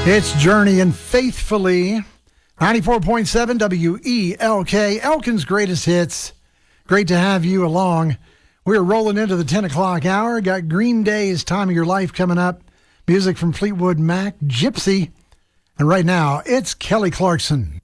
It's Journey and Faithfully. 94.7 WELK, Elkin's Greatest Hits. Great to have you along. We're rolling into the 10 o'clock hour. Got Green Day's Time of Your Life coming up. Music from Fleetwood Mac, Gypsy. And right now, it's Kelly Clarkson.